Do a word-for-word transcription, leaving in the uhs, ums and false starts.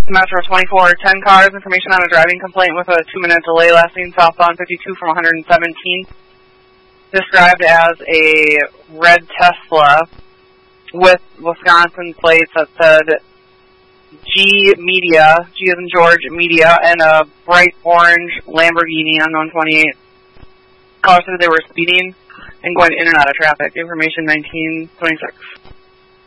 Metro twenty-four ten cars, information on a driving complaint with a two-minute delay lasting southbound fifty-two from one seventeenth. Described as a red Tesla with Wisconsin plates that said G Media, G as in George, Media, and a bright orange Lamborghini on one twenty-eight. Caller said they were speeding and going in and out of traffic. Information nineteen twenty-six.